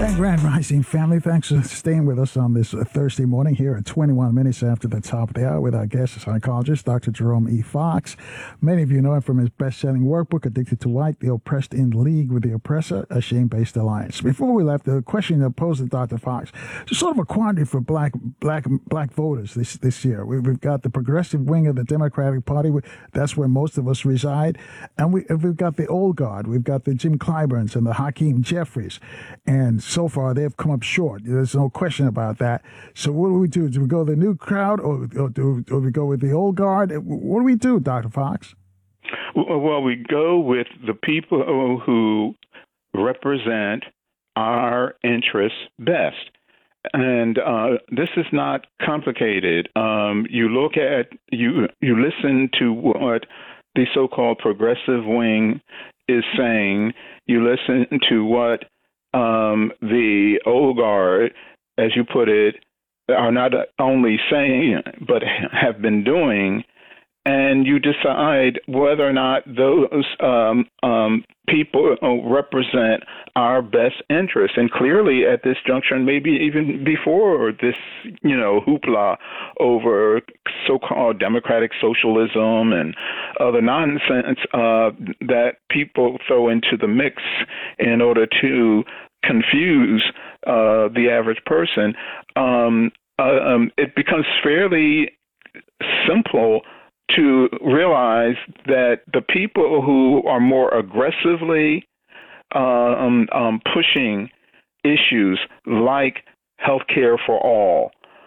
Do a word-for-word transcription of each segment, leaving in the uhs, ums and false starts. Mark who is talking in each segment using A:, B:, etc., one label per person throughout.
A: And Grand Rising family, thanks for staying with us on this uh, Thursday morning here at twenty-one minutes after the top of the hour with our guest psychologist, Doctor Jerome E. Fox. Many of you know him from his best-selling workbook, Addicted to White, The Oppressed in League with the Oppressor, A Shame-Based Alliance. Before we left, the question that posed to Doctor Fox, it's sort of a quandary for black black black voters this, this year. We, we've got the progressive wing of the Democratic Party. That's where most of us reside. And we, we've got the old guard. We've got the Jim Clyburns and the Hakeem Jeffries. And so far, they've come up short. There's no question about that. So what do we do? Do we go with the new crowd, or, or, do, or do we go with the old guard? What do we do, Doctor Fox?
B: Well, we go with the people who represent our interests best. And uh, this is not complicated. Um, you look at, you, you listen to what the so-called progressive wing is saying. You listen to what Um, the old guard, as you put it, are not only saying, but have been doing, and you decide whether or not those um, um, people represent our best interests. And clearly at this juncture, and maybe even before this, you know, hoopla over so-called democratic socialism and other nonsense uh, that people throw into the mix in order to confuse uh, the average person, um, uh, um, it becomes fairly simple to realize that the people who are more aggressively uh, um, um, pushing issues like health care for all,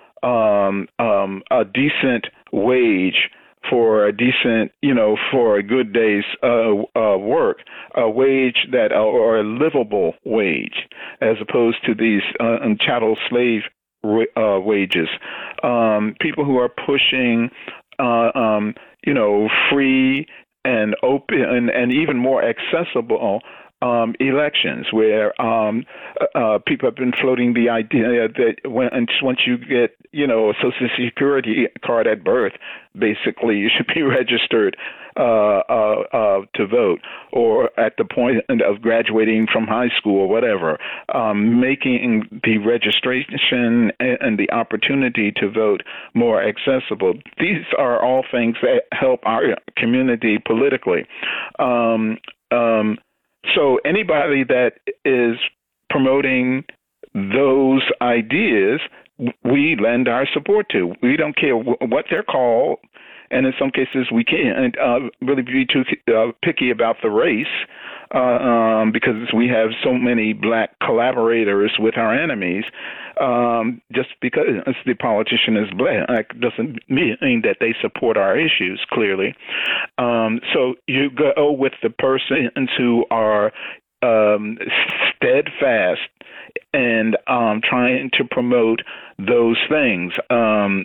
B: um, um, a decent wage for a decent, you know, for a good day's uh, uh, work, a wage that, uh, or a livable wage, as opposed to these uh, chattel slave uh, wages. Um, people who are pushing, uh, um, you know, free and open and, and even more accessible Um, elections, where um, uh, people have been floating the idea that when, once you get, you know, a Social Security card at birth, basically you should be registered uh, uh, uh, to vote, or at the point of graduating from high school or whatever, um, making the registration and, and the opportunity to vote more accessible. These are all things that help our community politically. Um, um, So anybody that is promoting those ideas, we lend our support to. We don't care what they're called, and in some cases we can't uh, really be too uh, picky about the race uh, um, because we have so many black collaborators with our enemies. Um, just because the politician is black doesn't mean that they support our issues, clearly. Um, so you go with the persons who are um, steadfast and um, trying to promote those things. Um,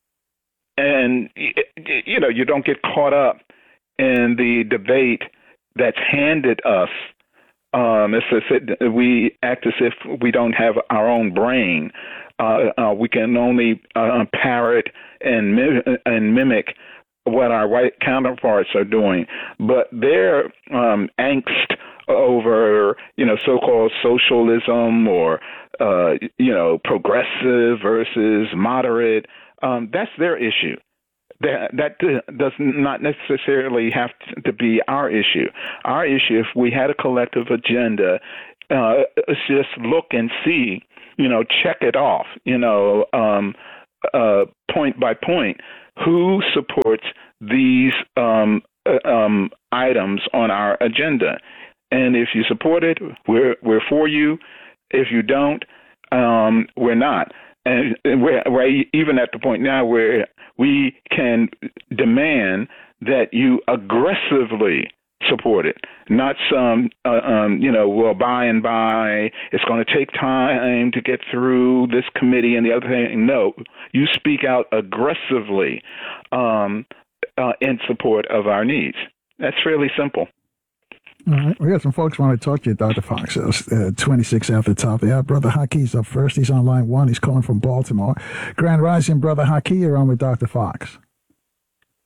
B: and, you know, you don't get caught up in the debate that's handed us. Um, it's as if we act as if we don't have our own brain. Uh, uh, we can only uh, parrot and, mi- and mimic what our white counterparts are doing. But their um, angst over, you know, so-called socialism or, uh, you know, progressive versus moderate, um, that's their issue. That, that does not necessarily have to be our issue. Our issue, if we had a collective agenda, uh, is just look and see, you know, check it off, you know, um, uh, point by point, who supports these um, uh, um, items on our agenda. And if you support it, we're we're for you. If you don't, um, we're not. And we're, we're even at the point now where we can demand that you aggressively support it, not some, uh, um, you know, well, by and by, it's going to take time to get through this committee and the other thing. No, you speak out aggressively um, uh, in support of our needs. That's fairly simple.
A: All right. We got some folks want to talk to you, Doctor Fox. It's uh, twenty-six after the top. Yeah, Brother Hakeem's up first. He's on line one. He's calling from Baltimore. Grand Rising, Brother Hakeem. You're on with Doctor Fox.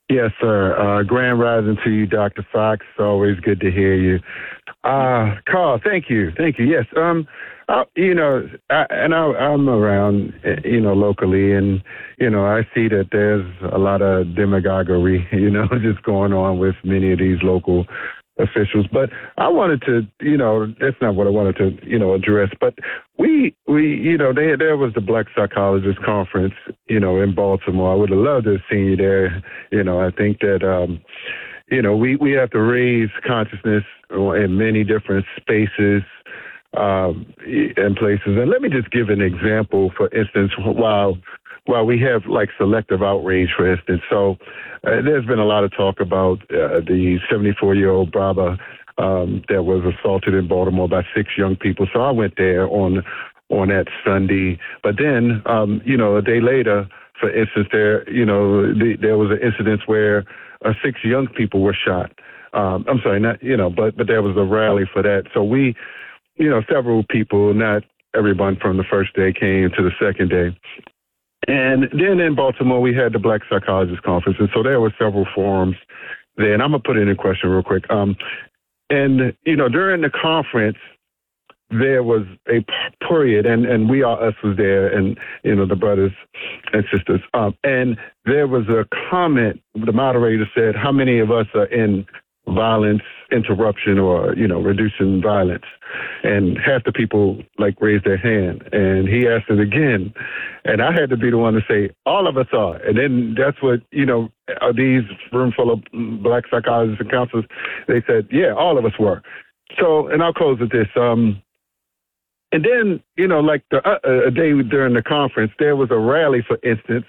C: Yes, sir. Uh, grand rising to you, Doctor Fox. Always good to hear you. Uh, Carl, thank you. Thank you. Yes. Um, I, you know, I, and I, I'm around, eh, you know, locally, and, you know, I see that there's a lot of demagoguery, you know, just going on with many of these local officials. But I wanted to, you know, that's not what I wanted to, you know, address. But we, we, you know, they, there was the Black Psychologist Conference, you know, in Baltimore. I would have loved to have seen you there. You know, I think that, um, you know, we, we have to raise consciousness in many different spaces um, and places. And let me just give an example, for instance, while while we have like selective outrage, for instance. So uh, there's been a lot of talk about uh, the seventy-four-year-old Brava um, that was assaulted in Baltimore by six young people. So I went there on on that Sunday. But then, um, you know, a day later, for instance, there, you know, the, there was an incident where uh, six young people were shot. Um, I'm sorry, not, you know, but, but there was a rally for that. So we, you know, several people, not everyone from the first day came to the second day. And then in Baltimore, we had the Black Psychologist Conference. And so there were several forums there. And I'm going to put it in a question real quick. Um, and, you know, during the conference, there was a period, and, and we are us was there, and, you know, the brothers and sisters. Um, and there was a comment, the moderator said, how many of us are in violence interruption or, you know, reducing violence? And half the people, like, raised their hand. And he asked it again. And I had to be the one to say, all of us are. And then that's what, you know, are these room full of Black psychologists and counselors, they said, yeah, all of us were. So, and I'll close with this. Um, And then, you know, like the, uh, a day during the conference, there was a rally, for instance,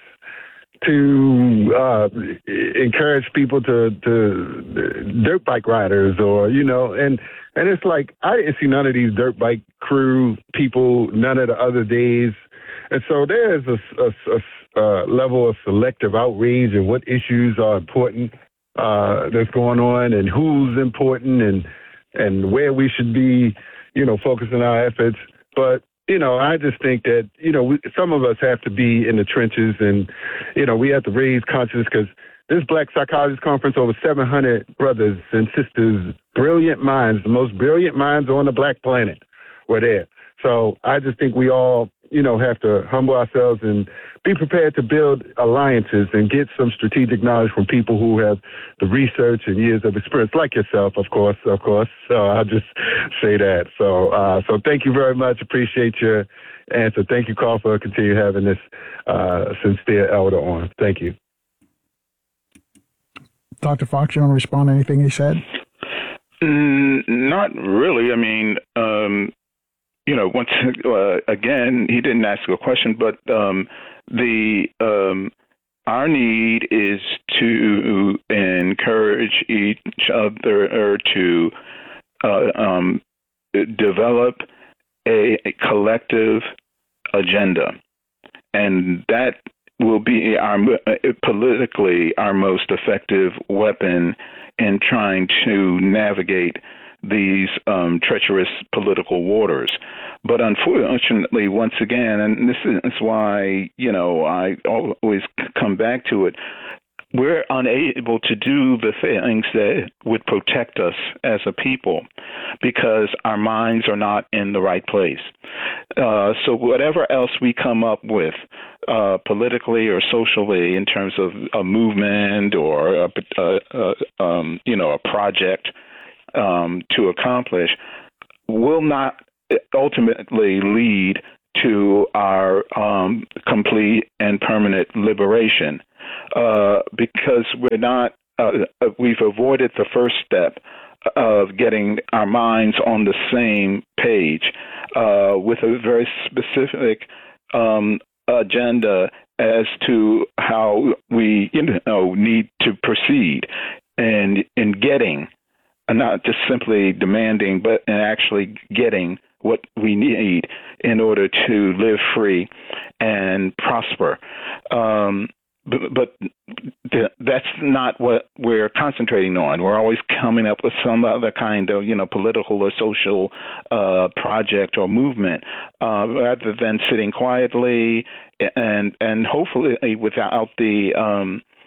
C: to uh, encourage people to, to dirt bike riders or, you know, and, and it's like, I didn't see none of these dirt bike crew people, none of the other days. And so there's a, a, a, a level of selective outrage and what issues are important uh, that's going on and who's important and, and where we should be, you know, focusing our efforts. But, you know, I just think that, you know, we, some of us have to be in the trenches and, you know, we have to raise consciousness because this Black Psychologist Conference, over seven hundred brothers and sisters, brilliant minds, the most brilliant minds on the Black planet were there. So I just think we all, you know, have to humble ourselves and be prepared to build alliances and get some strategic knowledge from people who have the research and years of experience, like yourself, of course, of course. So I'll just say that. So, uh, so thank you very much. Appreciate your answer. Thank you, Carl, for continuing having this uh, sincere elder on. Thank you.
A: Doctor Fox, you want to respond to anything he said?
B: Mm, not really. I mean, um, you know, once uh, again, he didn't ask a question, but um, the um, our need is to encourage each other to uh, um, develop a, a collective agenda, and that will be our politically our most effective weapon in trying to navigate these um, treacherous political waters. But unfortunately, once again, and this is why, you know, I always come back to it, we're unable to do the things that would protect us as a people because our minds are not in the right place. Uh, so whatever else we come up with, uh, politically or socially, in terms of a movement or a, a, a um, you know, a project um, to accomplish, will not ultimately lead to our um, complete and permanent liberation. Uh, because we're not, uh, we've avoided the first step of getting our minds on the same page uh, with a very specific um, agenda as to how we, you know, need to proceed and in getting, not just simply demanding, but in actually getting what we need in order to live free and prosper. Um, But, but that's not what we're concentrating on. We're always coming up with some other kind of, you know, political or social uh, project or movement, uh, rather than sitting quietly and and hopefully without the um,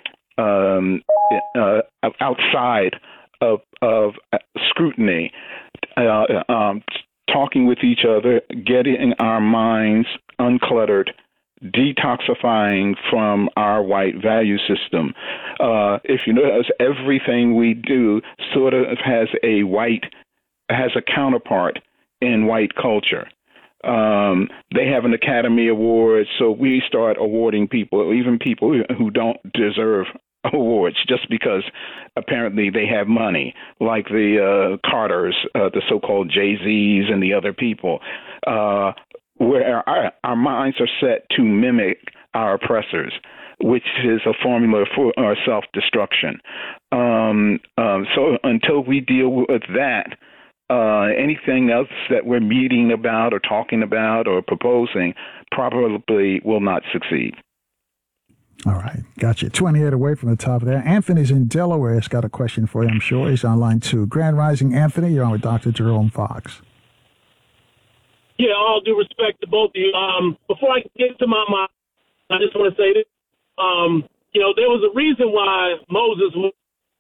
B: um, uh, outside of, of scrutiny, uh, um, talking with each other, getting our minds uncluttered, detoxifying from our white value system. Uh, if you notice, everything we do sort of has a white, has a counterpart in white culture. Um, they have an Academy Award, so we start awarding people, even people who don't deserve awards, just because apparently they have money, like the uh, Carters, uh, the so-called Jay-Z's, and the other people, uh, where our, our minds are set to mimic our oppressors, which is a formula for our self-destruction. Um, um, so until we deal with that, Uh, anything else that we're meeting about or talking about or proposing probably will not succeed.
A: All right. Got you. twenty-eight away from the top of there. Anthony's in Delaware. He's got a question for you, I'm sure. He's on line two. Grand Rising, Anthony. You're on with Doctor Jerome Fox.
D: Yeah, all due respect to both of you. Um, before I get to my, my I just want to say this. Um, you know, there was a reason why Moses was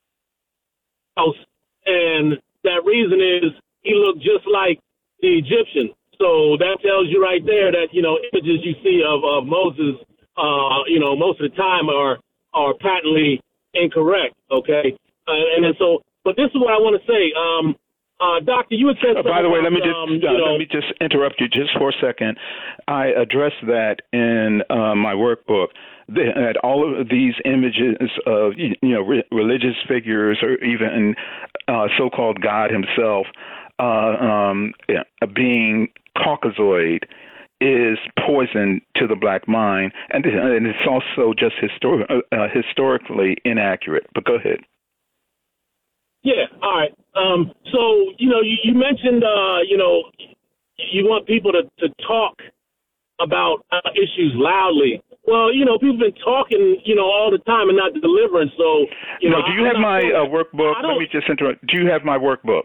D: house, and that reason is he looked just like the Egyptian. So that tells you right there that, you know, images you see of, of Moses, uh, you know, most of the time are are patently incorrect, okay? Uh, and then so, but this is what I want to say. Um, uh, Doctor, you had said
B: uh, By the way,
D: about,
B: let me just
D: um,
B: uh,
D: you know,
B: let me just interrupt you just for a second. I addressed that in uh, my workbook. That all of these images of, you know, re- religious figures or even uh, so-called God himself uh, um, yeah, being Caucasoid is poison to the black mind, and, and it's also just histor- uh, historically inaccurate. But go ahead.
D: Yeah, all right. Um, so, you know, you, you mentioned, uh, you know, you want people to, to talk about uh, issues loudly. Well, you know, people have been talking, you know, all the time and not delivering. So, you
B: no,
D: know,
B: do you
D: I'm
B: have my uh, workbook? Let me just interrupt. Do you have my workbook?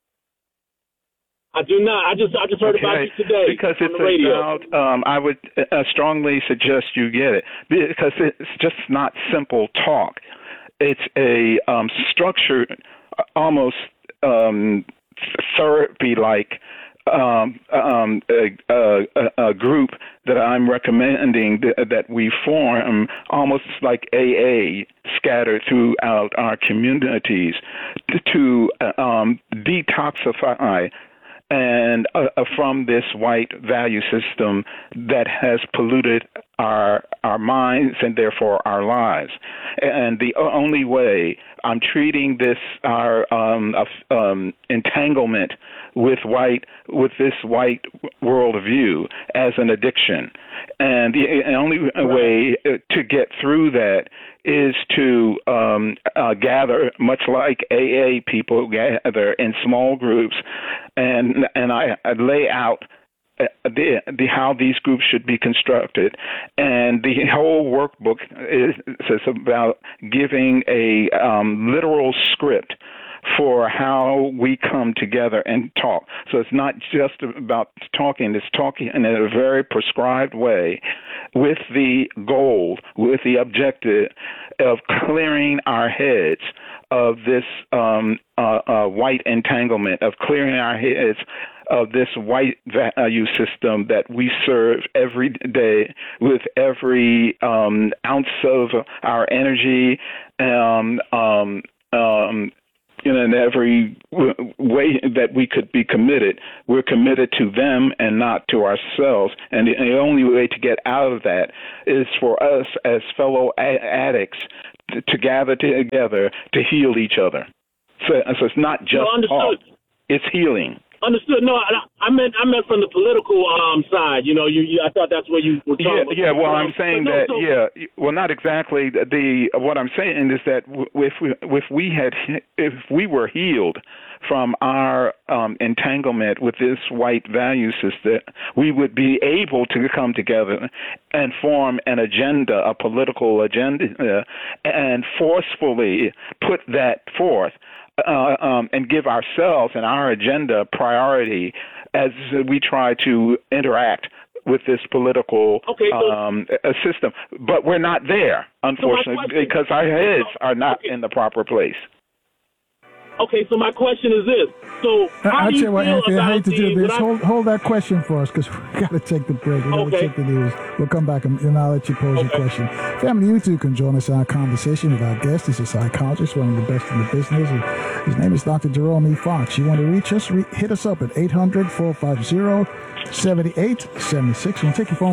D: I do not. I just I just heard
B: okay.
D: about you today
B: because
D: on
B: it's
D: the radio.
B: about. Um, I would uh, strongly suggest you get it because it's just not simple talk. It's a um, structured, almost um, therapy-like Um, um, a, a, a group that I'm recommending that, that we form, almost like A A, scattered throughout our communities to um, detoxify and uh, from this white value system that has polluted our our minds and therefore our lives. And the only way I'm treating this our um, uh, um, entanglement with white with this white worldview as an addiction, and the only way to get through that is to um, uh, gather, much like A A people gather in small groups, and and I, I lay out the, the how these groups should be constructed, and the whole workbook is, is about giving a um, literal script for how we come together and talk. So it's not just about talking, it's talking in a very prescribed way with the goal, with the objective of clearing our heads of this um, uh, uh, white entanglement, of clearing our heads of this white value system that we serve every day with every um, ounce of our energy, um, um, um, in every w- way that we could be committed. We're committed to them and not to ourselves. And the, the only way to get out of that is for us as fellow a- addicts to, to gather together to heal each other. So, so it's not just
D: no,
B: talk, it's healing.
D: Understood. No, I, I meant I meant from the political um, side. You know, you, you I thought that's where you were talking.
B: Yeah, yeah. Well,
D: um,
B: I'm saying
D: no,
B: that.
D: so,
B: yeah. Well, not exactly. The what I'm saying is that if we if we had if we were healed from our um, entanglement with this white value system, we would be able to come together and form an agenda, a political agenda, uh, and forcefully put that forth. Uh, um, and give ourselves and our agenda priority as we try to interact with this political
D: Okay, so-
B: um, uh, system. But we're not there, unfortunately,
D: question-
B: because our heads are not
D: Okay.
B: in the proper place.
D: Okay, so my question is this. So how
A: I
D: do
A: tell
D: you
A: you what,
D: feel
A: Anthony, I
D: about
A: hate to
D: the,
A: do this.
D: when I-
A: Hold, hold that question for us because we got to take the break. We got to
D: Okay.
A: check the news. We'll come back and, and I'll let you pose your
D: Okay.
A: question. Family, you too can join us in our conversation with our guest. He's a psychologist, one of the best in the business. And his name is Doctor Jerome E. Fox. You want to reach us? Re- hit us up at eight hundred, four five zero, seven eight seven six. We'll take your phone